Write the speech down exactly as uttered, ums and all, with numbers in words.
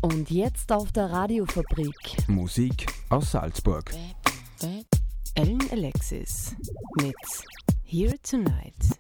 Und jetzt auf der Radiofabrik. Musik aus Salzburg. Ellen Alexis mit Here Tonight.